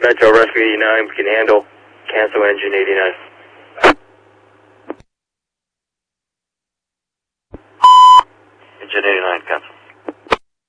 Metro Rescue 89, we can handle. Cancel engine 89. Engine 89, cancel.